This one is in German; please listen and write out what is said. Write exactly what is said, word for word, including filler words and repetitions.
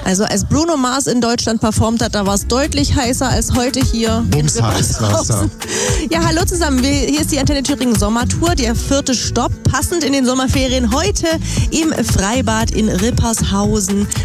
Also als Bruno Mars in Deutschland performt hat, da war es deutlich heißer als heute hier. Bums heiß war's da. Ja, hallo zusammen. Wir, hier ist die Antenne Thüringen Sommertour, der vierte Stopp, passend in den Sommerferien heute im Freibad in Rippershausen.